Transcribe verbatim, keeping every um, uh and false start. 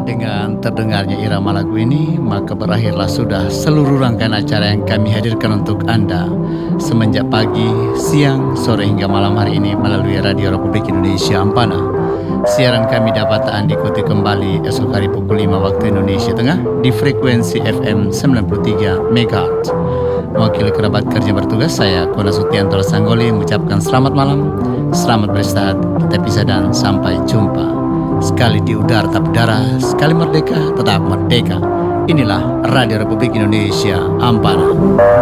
Dengan terdengarnya irama lagu ini, maka berakhirlah sudah seluruh rangkaian acara yang kami hadirkan untuk Anda semenjak pagi, siang, sore hingga malam hari ini melalui Radio Republik Indonesia Ampana. Siaran kami dapat Anda ikuti kembali esok hari pukul lima waktu Indonesia Tengah di frekuensi F M sembilan puluh tiga megahertz. Mewakili kerabat kerja bertugas, saya Kona Sutianto Sanggoli mengucapkan selamat malam, selamat beristirahat, kita pisah dan sampai jumpa. Sekali di udara tetap darah, sekali merdeka tetap merdeka. Inilah Radio Republik Indonesia Ampana.